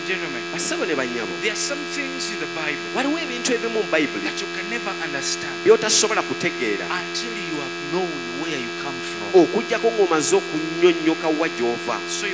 gentlemen, Bassebo ne bannyabo, there are some things in the Bible waliwo ebintu ebimu mu Bayibuli that you can never understand by'otasobola kutegeera until you have known where you come from. okuggyako ng'omaze okunnyonnyoka wa gy'ova. So